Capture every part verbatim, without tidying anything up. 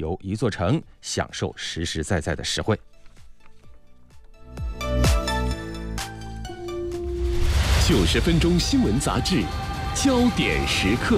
由一座城，享受实实在在的实惠。 九十分钟新闻杂志，焦点时刻。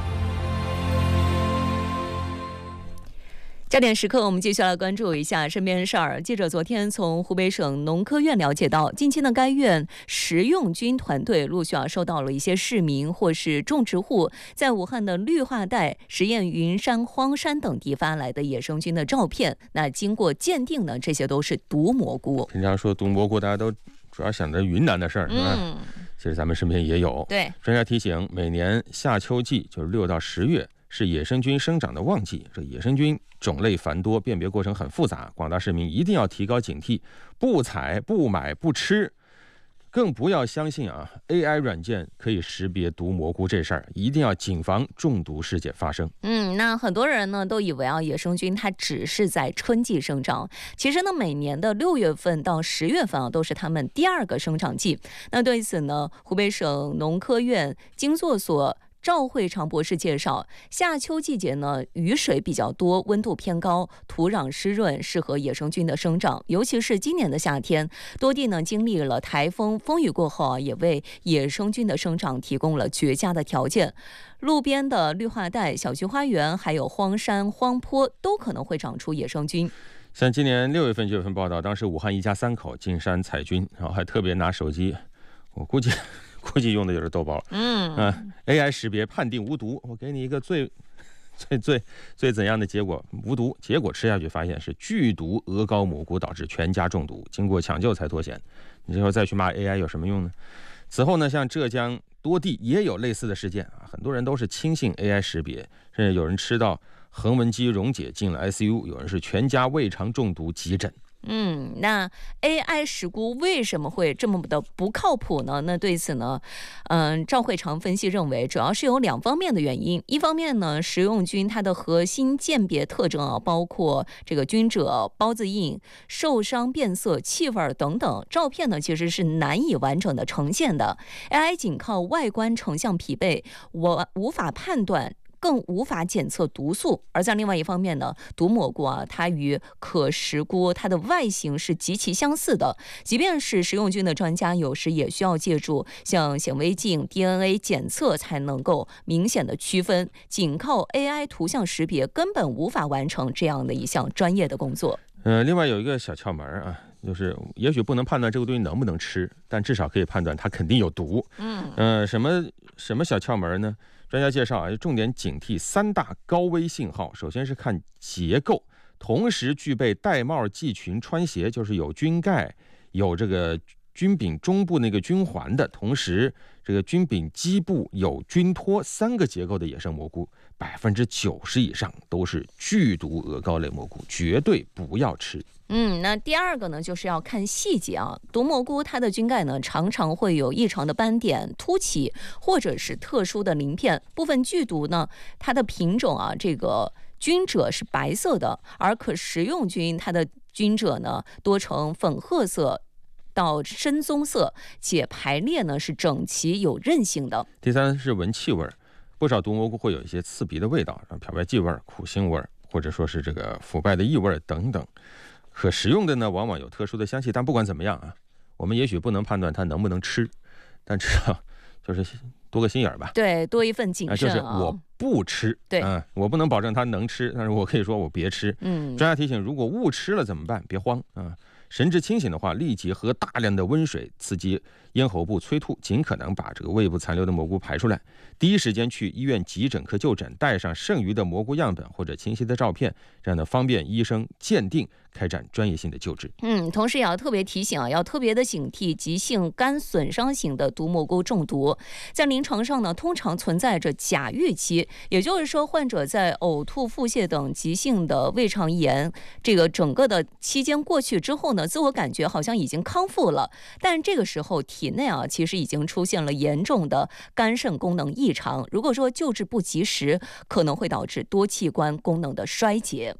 焦点时刻，我们继续来关注一下身边的事儿。记者昨天从湖北省农科院了解到，近期呢，该院食用菌团队陆续啊收到了一些市民或是种植户在武汉的绿化带、实验云山、荒山等地发来的野生菌的照片。那经过鉴定呢，这些都是毒蘑菇。 平常说毒蘑菇，大家都主要想着云南的事儿，是吧？嗯，其实咱们身边也有。 对， 专家提醒，每年夏秋季就是六到十月。是野生菌生长的旺季，这野生菌种类繁多，辨别过程很复杂，广大市民一定要提高警惕，不采、不买、不吃，更不要相信啊 A I 软件可以识别毒蘑菇这事儿，一定要谨防中毒事件发生。 嗯，那很多人呢都以为啊野生菌它只是在春季生长，其实呢每年的六月份到十月份啊都是它们第二个生长季。那对此呢，湖北省农科院经作所赵慧长博士介绍，夏秋季节呢，雨水比较多，温度偏高，土壤湿润，适合野生菌的生长。尤其是今年的夏天，多地呢经历了台风、风雨过后啊，也为野生菌的生长提供了绝佳的条件。路边的绿化带、小区花园，还有荒山、荒坡，都可能会长出野生菌。 像今年六月份就有份报道，当时武汉一家三口进山采菌，然后还特别拿手机，我估计。估计用的就是豆包，嗯啊 ，A I 识别判定无毒，我给你一个最最最最怎样的结果？无毒，结果吃下去发现是剧毒鹅膏蘑菇，导致全家中毒，经过抢救才脱险。你这时候再去骂 A I 有什么用呢？此后呢，像浙江多地也有类似的事件啊，很多人都是轻信 A I 识别，甚至有人吃到横纹肌溶解进了 I C U， 有人是全家胃肠中毒急诊。 嗯，那 A I 识菇为什么会这么的不靠谱呢？那对此呢，嗯，赵慧长分析认为，主要是有两方面的原因。一方面呢，食用菌它的核心鉴别特征啊，包括这个菌褶、孢子印、受伤变色、气味等等，照片呢其实是难以完整的呈现的。A I 仅靠外观成像匹配，我无法判断。更无法检测毒素。而在另外一方面呢，毒蘑菇啊，它与可食菇它的外形是极其相似的，即便是食用菌的专家，有时也需要借助像显微镜、D N A 检测才能够明显的区分，仅靠 A I 图像识别根本无法完成这样的一项专业的工作。 呃，另外有一个小窍门啊，就是也许不能判断这个东西能不能吃，但至少可以判断它肯定有毒。嗯，呃，什么什么小窍门呢？专家介绍啊，重点警惕三大高危信号。首先是看结构，同时具备带帽、系裙、穿鞋，就是有菌盖、有这个菌柄中部那个菌环的，同时这个菌柄基部有菌托，三个结构的野生蘑菇，百分之九十以上都是剧毒鹅膏类蘑菇，绝对不要吃。 嗯，那第二个呢，就是要看细节啊。毒蘑菇它的菌盖呢，常常会有异常的斑点、凸起，或者是特殊的鳞片。部分剧毒呢，它的品种啊，这个菌褶是白色的，而可食用菌它的菌褶呢，多呈粉褐色到深棕色，且排列呢是整齐有韧性的。 第三是闻气味，不少毒蘑菇会有一些刺鼻的味道，漂白剂味、苦腥味，或者说是这个腐败的异味等等。可食用的呢，往往有特殊的香气，但不管怎么样啊，我们也许不能判断它能不能吃，但至少就是多个心眼吧。 对，多一份谨慎啊。 就是我不吃， 对， 嗯，我不能保证它能吃，但是我可以说我别吃。嗯，专家提醒，如果误吃了怎么办？别慌啊。神志清醒的话，立即喝大量的温水，刺激咽喉部催吐，尽可能把这个胃部残留的蘑菇排出来。第一时间去医院急诊科就诊，带上剩余的蘑菇样本或者清晰的照片，这样呢方便医生鉴定，开展专业性的救治。 嗯，同时也要特别提醒啊，要特别的警惕急性肝损伤型的毒蘑菇中毒。在临床上呢，通常存在着假预期，也就是说，患者在呕吐、腹泻等急性的胃肠炎这个整个的期间过去之后呢，自我感觉好像已经康复了，但这个时候体内啊，其实已经出现了严重的肝肾功能异常。如果说救治不及时，可能会导致多器官功能的衰竭。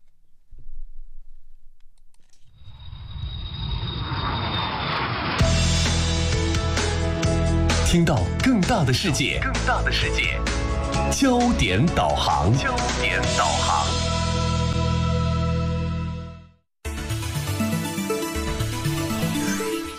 听到更大的世界，更大的世界，焦点导航，焦点导航。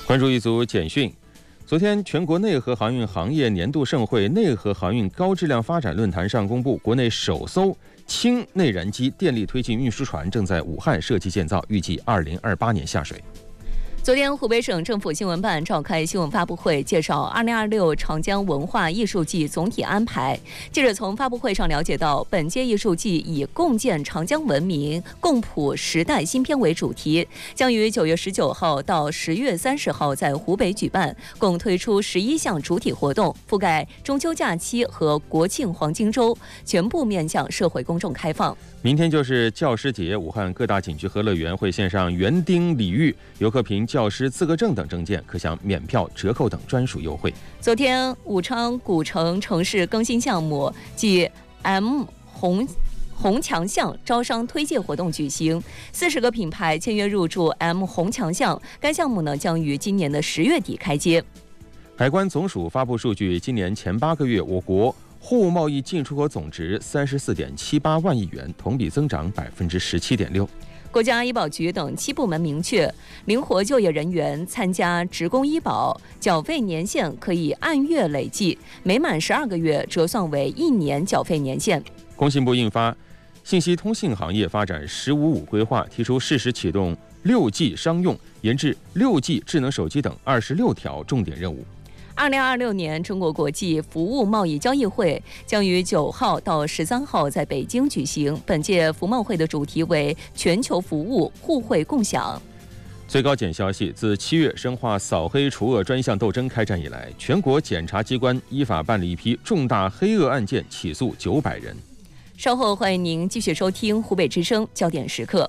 关注一组简讯。昨天，全国内河航运行业年度盛会内河航运高质量发展论坛上公布，国内首艘氢内燃机电力推进运输船正在武汉设计建造，预计二零二八年下水。 昨天，湖北省政府新闻办召开新闻发布会，介绍二零二六长江文化艺术季总体安排。记者从发布会上了解到，本届艺术季以共建长江文明、共谱时代新篇为主题，将于九月十九号到十月三十号在湖北举办，共推出十一项主体活动，覆盖中秋假期和国庆黄金周，全部面向社会公众开放。 明天就是教师节，武汉各大景区和乐园会献上园丁礼遇，游客凭教师资格证等证件可享免票、折扣等专属优惠。 昨天，武昌古城城市更新项目即 M 红红墙巷招商推介活动举行，四十个品牌签约入驻 M 红墙巷。该项目呢将于今年的十月底开接。 海关总署发布数据，今年前八个月，我国货物贸易进出口总值三十四点七八万亿元，同比增长百分之十七点六。 国家医保局等七部门明确，灵活就业人员参加职工医保缴费年限可以按月累计，每满十二个月折算为一年缴费年限。 工信部印发《信息通信行业发展“十五五”规划》，提出适时启动六 G 商用、研制六 G 智能手机等二十六条重点任务。 二零二六年中国国际服务贸易交易会将于九号到十三号在北京举行。本届服贸会的主题为全球服务互惠共享。 最高检消息，自七月深化扫黑除恶专项斗争开展以来，全国检察机关依法办理一批重大黑恶案件，起诉九百人。 稍后欢迎您继续收听湖北之声焦点时刻。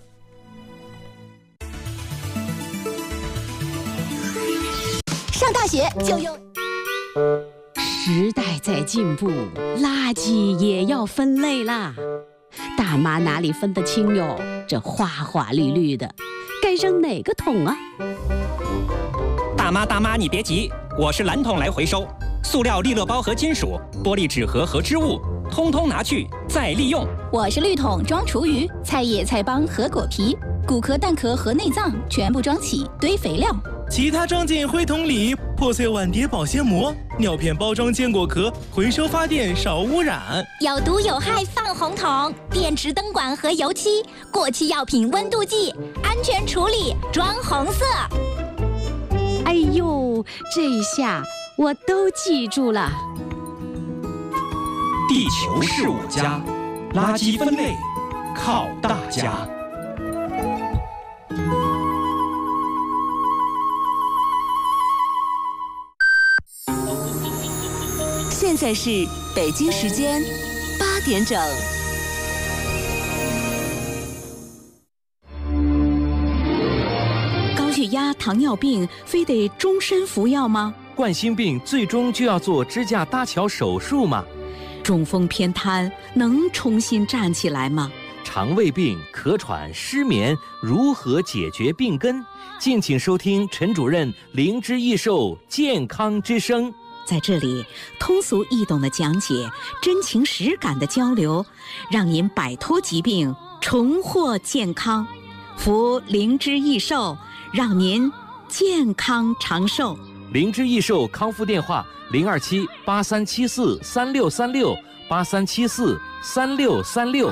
上大学就用。 时代在进步，垃圾也要分类啦。大妈哪里分得清哟？这花花绿绿的，该扔哪个桶啊？ 大妈大妈，你别急，我是蓝桶来回收。塑料利乐包和金属、玻璃纸盒和织物，通通拿去再利用。 我是绿桶装厨余，菜叶菜帮和果皮，骨壳蛋壳和内脏全部装起堆肥料。 其他装进灰桶里，破碎碗碟保鲜膜，尿片包装坚果壳，回收发电少污染。 有毒有害放红桶，电池灯管和油漆，过期药品温度计，安全处理装红色。 哎呦，这下我都记住了。 地球是我家，垃圾分类靠大家。 现在是北京时间八点整。 高血压、糖尿病非得终身服药吗？ 冠心病最终就要做支架搭桥手术吗？ 中风偏瘫能重新站起来吗？ 肠胃病、咳喘、失眠如何解决病根？敬请收听陈主任灵芝益寿健康之声。 在这里，通俗易懂的讲解，真情实感的交流，让您摆脱疾病，重获健康。服灵芝益寿，让您健康长寿。 灵芝益寿康复电话：零二七八三七四三六三六八三七四三六三六。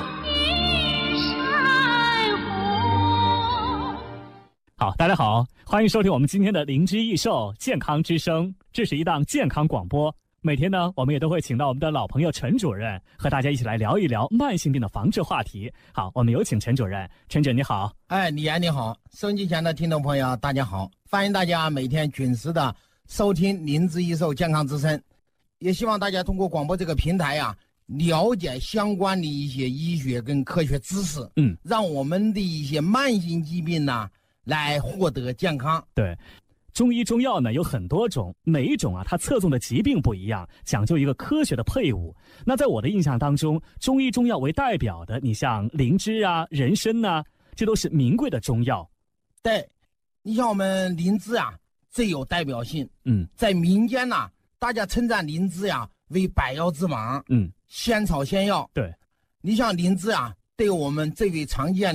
好，大家好，欢迎收听我们今天的灵芝益寿健康之声。这是一档健康广播，每天呢，我们也都会请到我们的老朋友陈主任，和大家一起来聊一聊慢性病的防治话题。好，我们有请陈主任。陈主任你好。 哎，李岩你好，收音机前的听众朋友大家好，欢迎大家每天准时的收听灵芝益寿健康之声，也希望大家通过广播这个平台呀、啊，了解相关的一些医学跟科学知识， 嗯， 让我们的一些慢性疾病呢来获得健康。 对。中医中药呢有很多种，每一种啊它侧重的疾病不一样，讲究一个科学的配伍。那在我的印象当中，中医中药为代表的，你像灵芝啊、人参啊，这都是名贵的中药。 对，你像我们灵芝啊最有代表性， 嗯， 在民间呢、啊，大家称赞灵芝呀、啊、为百药之王， 嗯， 仙草仙药。 对， 你像灵芝啊，对我们最为常见